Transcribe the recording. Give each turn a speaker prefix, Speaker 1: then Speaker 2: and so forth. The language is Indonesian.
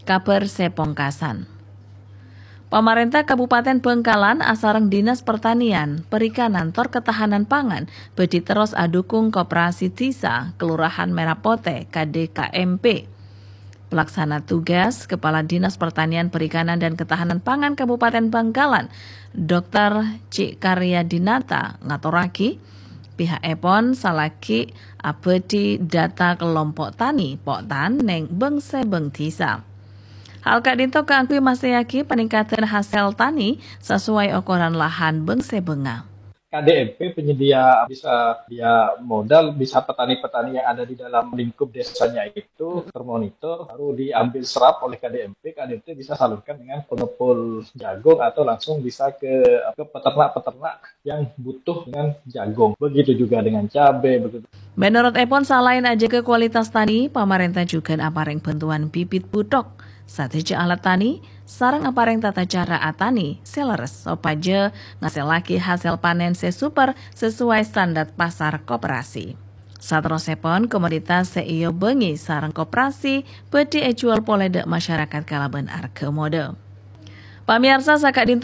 Speaker 1: Kabar Sepongkasan. Pemerintah Kabupaten Bengkalan asareng Dinas Pertanian, Perikanan, Tor Ketahanan Pangan bedi terus adukung Koperasi Tisa, Kelurahan Merapote, KDKMP. Pelaksana tugas Kepala Dinas Pertanian, Perikanan, dan Ketahanan Pangan Kabupaten Bengkalan, Dr. Cik Karya Dinata ngaturaki pihak Epon salaki abedi data kelompok tani poktan neng bengse beng Tisa. Hal kadinto keangkui masayaki peningkatan hasil tani sesuai ukuran lahan bengse benga.
Speaker 2: KDMP penyedia bisa dia modal, bisa petani-petani yang ada di dalam lingkup desanya itu termonitor, baru diambil serap oleh KDMP bisa salurkan dengan pengepul jagung atau langsung bisa ke peternak-peternak yang butuh dengan jagung. Begitu juga dengan cabai. Begitu.
Speaker 1: Menurut Epon, selain aja ke kualitas tani, pemerintah juga apareng bantuan bibit budok, strategi alat tani, sarang apareng tata cara atani, seleres, sopaje ngasilaki hasil panen super sesuai standar pasar koperasi. Satros Epon, komoditas seiyo bengi sarang koperasi, bedi jual polede masyarakat Kalaban Arke Mode. Pamirsa sakadinto